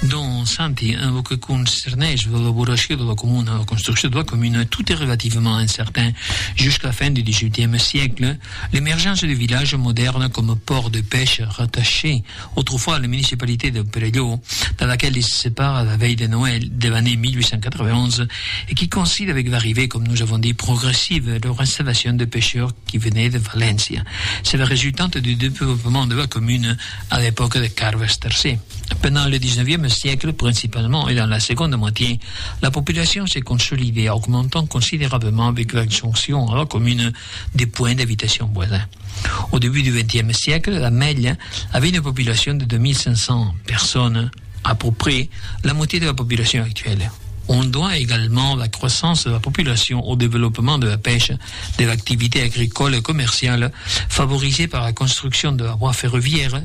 Doncs, Santi, en el que concerneix l'elaboració de la comuna, la construcció de la commune, tout est relativement incertain. Jusqu'à la fin du XVIIIe siècle, l'émergence du village moderne comme port de pêche rattaché autrefois à la municipalité de Perelló, dans laquelle il se sépare à la veille de Noël de l'année 1891, et qui coïncide avec l'arrivée, comme nous avons dit, progressive de leur installation de pêcheurs qui venaient de Valencia. C'est la résultante du développement de la commune à l'époque de Carles III. Pendant le XIXe siècle, principalement, et dans la seconde moitié, la population s'est consolidée, augmentant considérablement avec l'adjonction à la commune des points d'habitation voisins. Au début du XXe siècle, la Melle avait une population de 2500 personnes, à peu près la moitié de la population actuelle. On doit également la croissance de la population au développement de la pêche, de l'activité agricole et commerciale, favorisée par la construction de la voie ferroviaire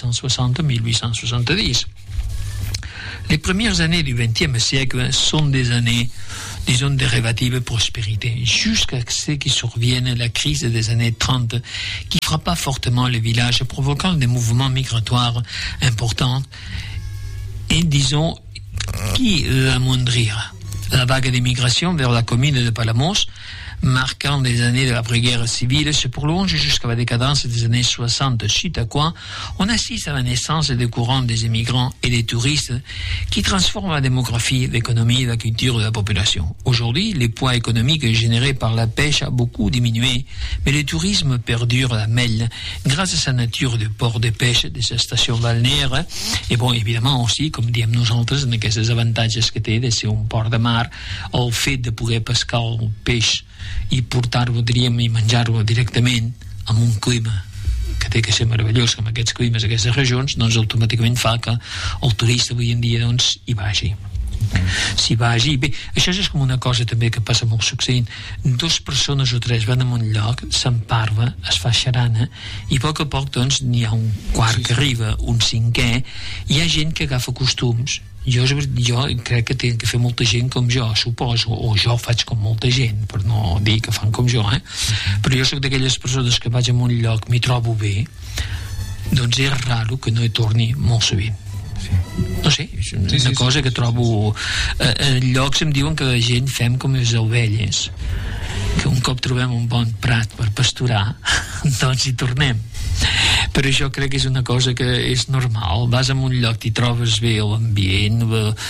1860-1870. Les premières années du XXe siècle sont des années, disons, de relative prospérité, jusqu'à ce qu'il survienne la crise des années 30, qui frappa fortement les villages, provoquant des mouvements migratoires importants et, disons, qui l'amoindrir. La vague d'immigration vers la commune de Palamós, marquant des années de l'après-guerre civile, se prolonge jusqu'à la décadence des années 60, suite à quoi on assiste à la naissance des courants des immigrants et des touristes qui transforment la démographie, l'économie et la culture de la population. Aujourd'hui, le poids économique généré par la pêche a beaucoup diminué, mais le tourisme perdure à la Melle grâce à sa nature de port de pêche, de sa station balnéaire, et bon, évidemment aussi, com diem nosaltres, en aquests avantatges que té de ser un port de mar, el fet de poder pescar el peix i portar-ho, diríem, i menjar-ho directament amb un clima que té que ser meravellós, amb aquests climes, aquestes regions, doncs automàticament fa que el turista avui en dia doncs hi vagi. Si vagi, bé, això és com una cosa també que passa molt succeint. 2 persones o 3 van a un lloc, s'emparva, es fa xarana, i a poc doncs n'hi ha un quart que arriba, un 5è, hi ha gent que agafa costums. Jo crec que tenen que fer molta gent com jo, suposo, o jo faig com molta gent, per no dir que fan com jo, però jo soc d'aquelles persones que vaig a un lloc, m'hi trobo bé, doncs és raro que no hi torni molt sovint. No sé, és una cosa que trobo en llocs em diuen que la gent fem com les ovelles, que un cop trobem un bon prat per pasturar doncs hi tornem, però jo crec que és una cosa que és normal. Vas a un lloc, t'hi trobes bé l'ambient,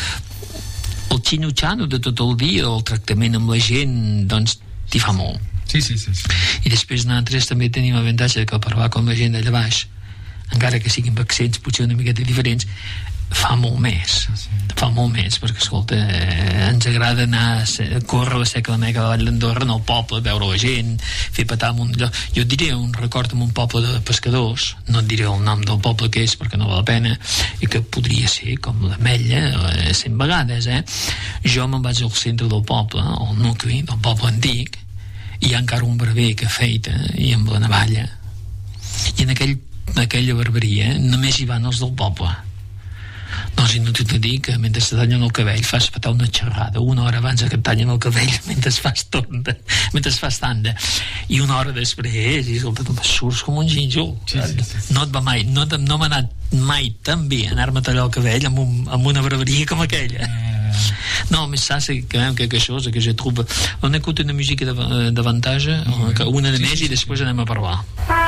el xino-xano de tot el dia, el tractament amb la gent, doncs t'hi fa molt. Sí. I després nosaltres també tenim l'avantatge que parlar com la gent d'allà baix, encara que siguin accents potser una miqueta diferents, fa molt més, perquè escolta, ens agrada anar a córrer la seca la meca davant l'Andorra, en el poble, veure la gent, fer petar en un lloc. Jo et diré un record en un poble de pescadors, no et diré el nom del poble que és perquè no val la pena, i que podria ser com la Mella 100 vegades. Jo me'n vaig al centre del poble, al nucli del poble antic, i hi ha encara un barber que afeita i amb la navalla, i en aquella barberia només hi van els del poble. Doncs inútil de dir que mentre te tallen el cabell fas petar una xerrada 1 hora abans que et tallen el cabell mentre fas tanda, i 1 hora després i escolta, surts com un gínjol. No et va mai, no m'ha anat mai tan bé anar-me a tallar el cabell amb una barberia com aquella. Non, mais ça c'est quand même quelque chose que je trouve. On écoute une musique d'avantage, una de més i després anem a parlar.